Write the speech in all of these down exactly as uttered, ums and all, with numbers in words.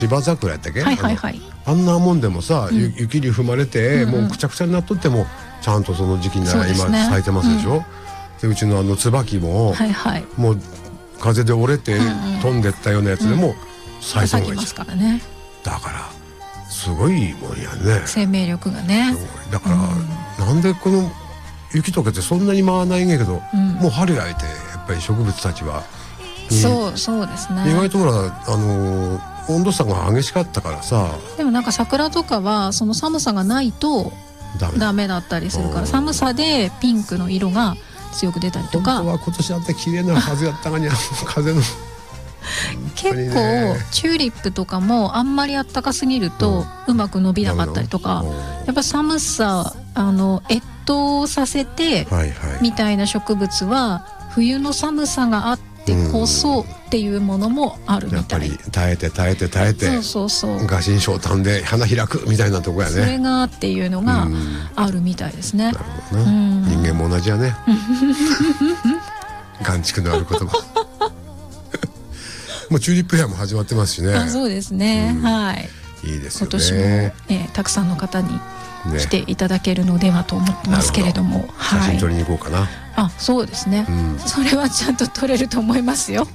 芝桜やったっけ、 はいはいはい、 あ, あんなもんでもさ、うん、雪に踏まれて、うんうん、もうくちゃくちゃになっとってもちゃんとその時期には今咲いてますでしょ、うん、でうちのあの椿も、はいはい、もう風で折れて飛んでったようなやつでも咲いてますからね。だからすごいもんやね、 生命力がね。 だから、うん、なんでこの雪解けてそんなに回らないんやけど、うん、もう春やいてやっぱり植物たちは、 うん、そうそうですね。 意外とほらあのー、温度差が激しかったからさ。 でもなんか桜とかはその寒さがないとダメ、ダメだったりするから、寒さでピンクの色が強く出たりとか。 本当は今年だって綺麗なはずやったがに風の結構、ね、チューリップとかもあんまりあったかすぎると、うん、うまく伸びなかったりとか、やっぱ寒さあの越冬させて、はいはい、みたいな植物は冬の寒さがあってこそっていうものもあるみたい。 やっぱり耐えて耐えて耐えて、 そうそうそう、 餓死昇胆で花開くみたいなとこやね。 それがっていうのがあるみたいですね。 なるほどな、うん、人間も同じやね眼蓄のある言葉もうチューリップフェアも始まってますしね。 あ、そうですね、うん、はい、 いいですよね。 今年も、えー、たくさんの方に来ていただけるのではと思ってますけれども、ね、 はい、写真撮りに行こうかな。 あ、そうですね、うん、それはちゃんと撮れると思いますよ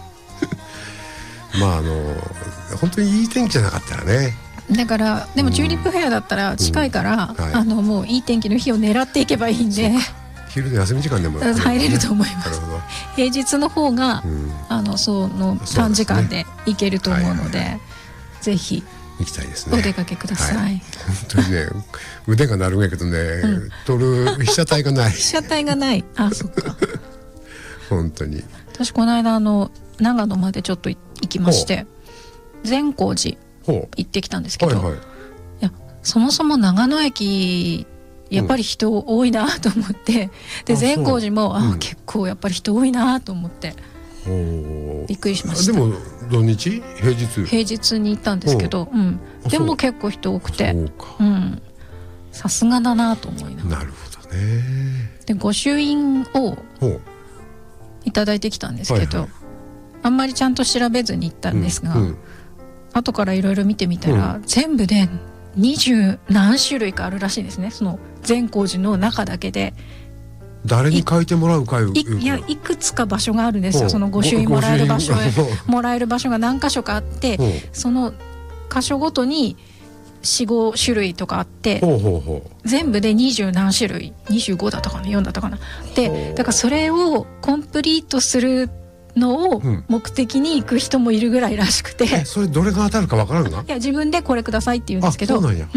まああの本当にいい天気じゃなかったらね。 だからでもチューリップフェアだったら近いから、うんうん、はい、あのもういい天気の日を狙っていけばいいんで、 昼の休み時間でも、ね、 入れると思います。平日の方が、うん、あのその短時間で行けると思うので、はいはい、ぜひ行きたいですね。 お出かけください、はい、 本当にね腕が鳴るんやけどね、うん、取る被写体がない被写体がない。あ、そっか本当に私この間あの長野までちょっと行きまして、善光寺行ってきたんですけど、はいはい、いやそもそも長野駅やっぱり人多いなと思って、うん、で善光寺もあ、うん、結構やっぱり人多いなと思ってびっくりしました。 でも土日平日平日に行ったんですけど、うん、でも結構人多くて、さすがだなと思いながら。 なるほどね。 で御朱印をいただいてきたんですけど、はいはい、あんまりちゃんと調べずに行ったんですが、うんうん、後からいろいろ見てみたら、うん、全部で二十何種類かあるらしいんですね。その善光寺の中だけで誰に書いてもらうか い, い, いやいくつか場所があるんですよ。その御朱印もらえる場所へもらえる場所が何箇所かあって、その箇所ごとに よん,ご 種類とかあって、ほうほうほう、全部で二十何種類にじゅうごだったかなよんだったかなで、だからそれをコンプリートするのを目的に行く人もいるぐらいらしくて、うん、 それどれが当たるか分からんの？いや自分でこれくださいって言うんですけど、 あ、そうなんや、うん、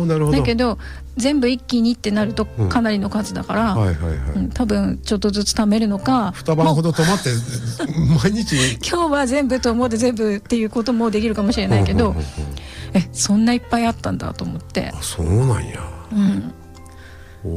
なるほど。 だけど全部一気にってなるとかなりの数だから、うん、はいはいはい、うん、多分ちょっとずつ貯めるのか、 二晩ほど泊まって毎日今日は全部と思って全部っていうこともできるかもしれないけど、えそんないっぱいあったんだと思って。 あ、そうなんや、 うん、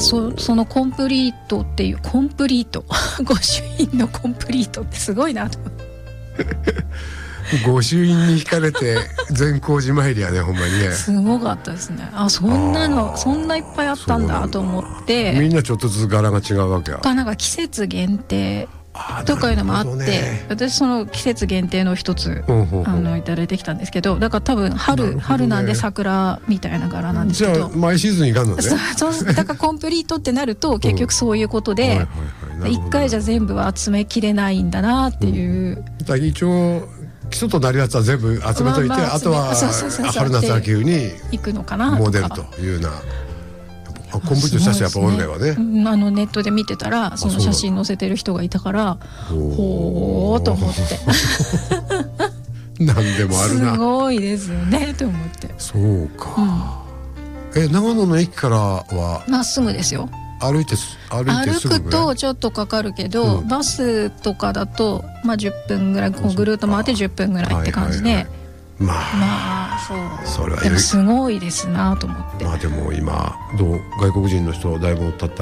そ, そのコンプリートっていうコンプリート御朱印のコンプリートってすごいなと思って御朱印に惹かれて善光寺参りやね、ほんまにね。 すごかったですね。あ、そんなのそんないっぱいあったんだと思って。 みんなちょっとずつ柄が違うわけや。 なんか季節限定とかいうのもあって、ね、私その季節限定の一つ、うんうんうん、あのいただいてきたんですけど、だから多分 春,、ね、春なんで桜みたいな柄なんですけど、 じゃあ毎シーズンいかんのね。 そうそう、だからコンプリートってなると結局そういうことで、いっかいじゃ全部は集めきれないんだなっていう、うん、だ一応基礎となるやつは全部集めといて、まあまあ、あとは春夏秋冬に行くのかなモデルというような。コンプリートした人やっぱおるわね。 あのネットで見てたらその写真載せてる人がいたから、ほーと思って何でもあるな。 すごいですよねと思って。 そうか、うん、え長野の駅からはまっすぐですよ。 歩いて歩いてすぐぐらい。 歩くとちょっとかかるけど、うん、バスとかだと、まあ、じゅっぷんぐらいこうぐるっと回ってじゅっぷんぐらいって感じで、はいはいはい、まあ、まあそう、それはでもすごいですなと思って。 まあでも今どう外国人の人だいぶおったった？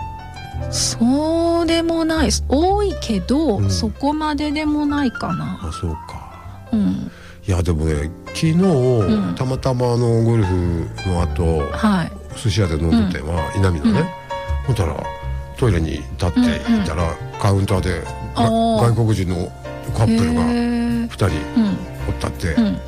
そうでもないです。多いけど、うん、そこまででもないかな。 あ、そうか、うん、いやでもね昨日、うん、たまたまあのゴルフの後、はい、寿司屋で飲んでては、うん、稲見のね、ほんたらトイレに立っていたら、うんうん、カウンターで外国人のカップルがふたりおったって、うん、